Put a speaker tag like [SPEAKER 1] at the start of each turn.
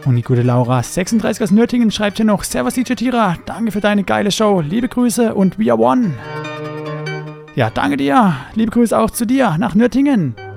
[SPEAKER 1] Und die gute Laura 36 aus Nürtingen schreibt hier noch: Servus DJ Tira, danke für deine geile Show, liebe Grüße und we are one. Ja, danke dir, liebe Grüße auch zu dir nach Nürtingen.